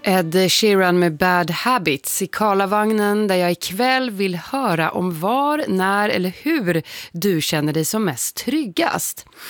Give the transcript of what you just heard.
Ed Sheeran med Bad Habits i Karlavagnen, där jag ikväll vill höra om var, när eller hur du känner dig som mest tryggast.